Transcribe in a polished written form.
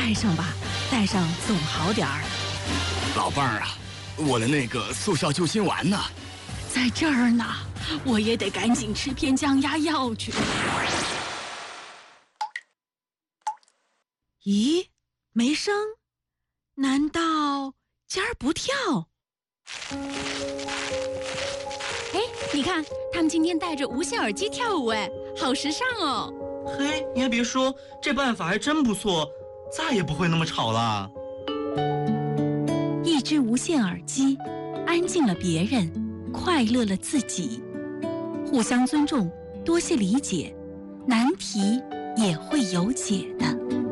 带上吧，带上总好点儿。 老伴儿啊，我的那个速效救心丸呢？ 在这儿呢，我也得赶紧吃片降压药去。咦，没声？难道今儿不跳？ 哎，你看，他们今天戴着无线耳机跳舞，哎，好时尚哦！ 嘿，你还别说，这办法还真不错，再也不会那么吵了。 一只无线耳机，安静了别人，快乐了自己。互相尊重，多些理解，难题也会有解的。